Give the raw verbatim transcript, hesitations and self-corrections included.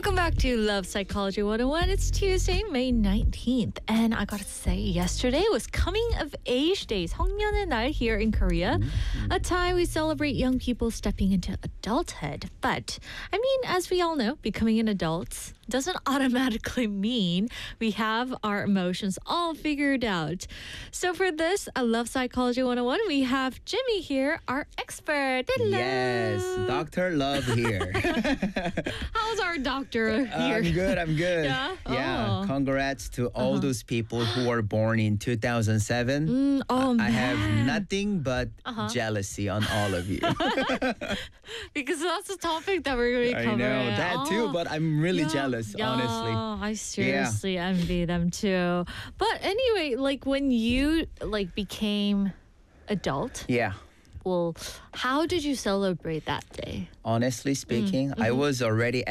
Welcome back to Love Psychology one oh one. It's Tuesday, May nineteenth. And I gotta say, yesterday was Coming of Age Day, 성년의 날 here in Korea. Mm-hmm. A time we celebrate young people stepping into adulthood. But, I mean, as we all know, becoming an adult doesn't automatically mean we have our emotions all figured out. So for this, I Love Psychology one oh one, we have Jimmy here, our expert. Hello. Yes, Doctor Love here. How's our doctor here? I'm good, I'm good. Yeah? Yeah, Oh. congrats to all Uh-huh. those people who were born in two thousand seven. Mm, oh, I have man. nothing but Uh-huh. jealousy on all of you. Because that's the topic that we're going to be I covering. know, that too, Oh. but I'm really Yeah, jealous, yeah, honestly. I seriously envy them too. But anyway, like when you like became adult, Yeah. well, how did you celebrate that day? Honestly speaking, I was already